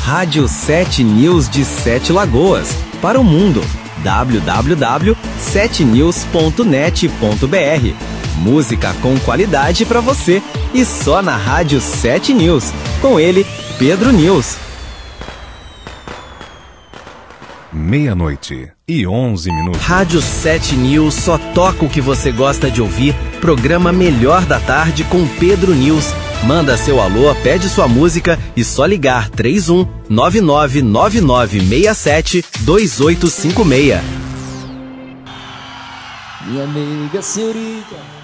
Rádio 7 News de Sete Lagoas, para o mundo. www.7news.net.br. Música com qualidade para você e só na Rádio 7 News. Com ele, Pedro News. 00:11. Rádio 7 News só toca o que você gosta de ouvir. Programa Melhor da Tarde com Pedro News. Manda seu alô, pede sua música e só ligar 31 999967 2856. Minha amiga senhorita